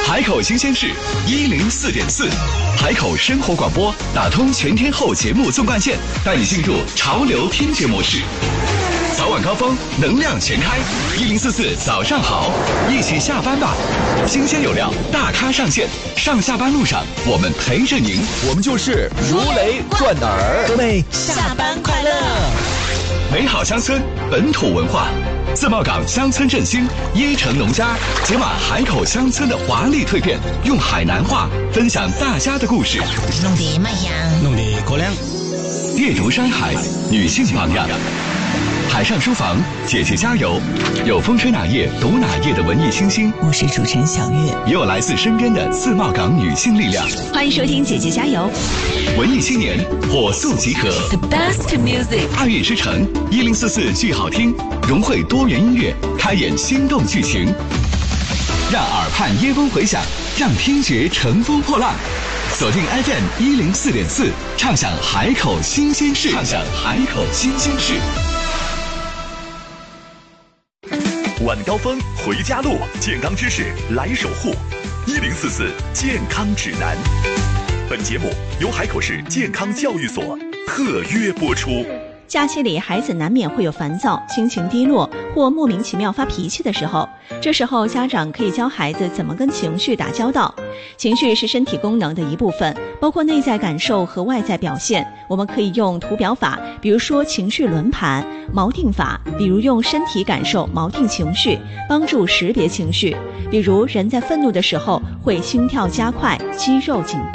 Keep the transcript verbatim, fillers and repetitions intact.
海口新鲜事一零四点四，海口生活广播打通全天候节目纵贯线，带你进入潮流听觉模式。早晚高峰，能量全开，一零四四早上好，一起下班吧。新鲜有料，大咖上线，上下班路上我们陪着您， 我们就是如雷贯耳。 各位下班快乐！ 美好乡村，本土文化。自贸港乡村振兴，椰城农家解码海口乡村的华丽蜕变，用海南话分享大家的故事。 弄得卖样， 弄得过量。 阅读山海，女性榜样。海上书房，姐姐加油！有风吹哪页读哪页的文艺清新， 我是主持人小月， 也有来自身边的自贸港女性力量。 欢迎收听姐姐加油！ 文艺青年火速集合 ，The best music， 二月之城一零四四剧好听，融汇多元音乐，开演心动剧情，让耳畔耶风回响，让听觉乘风破浪。锁定 F M 一零四点四，畅享海口新鲜事，畅享海口新鲜事。晚高峰回家路，健康知识来守护。一零四四健康指南。本节目由海口市健康教育所特约播出。 假期里，孩子难免会有烦躁、心情低落或莫名其妙发脾气的时候。这时候，家长可以教孩子怎么跟情绪打交道。情绪是身体功能的一部分，包括内在感受和外在表现。我们可以用图表法，比如说情绪轮盘；锚定法，比如用身体感受锚定情绪，帮助识别情绪。比如人在愤怒的时候会心跳加快、肌肉紧绷。